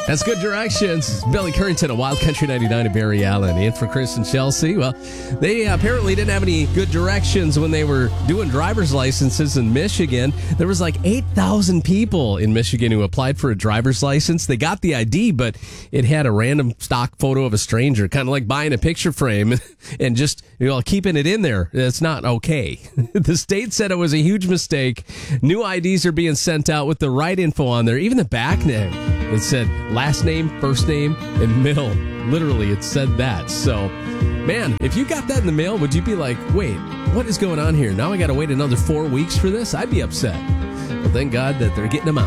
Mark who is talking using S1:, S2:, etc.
S1: That's Good Directions. Billy Currington of Wild Country 99 of Barry Allen. And for Chris and Chelsea, well, they apparently didn't have any good directions when they were doing driver's licenses in Michigan. There was like 8,000 people in Michigan who applied for a driver's license. They got the ID, but it had a random stock photo of a stranger, kind of like buying a picture frame and just keeping it in there. That's not okay. The state said it was a huge mistake. New IDs are being sent out with the right info on there, even the back name. It said last name, first name, and middle. Literally, it said that. So, man, if you got that in the mail, would you be like, wait, what is going on here? Now I got to wait another 4 weeks for this? I'd be upset. Well, thank God that they're getting them out.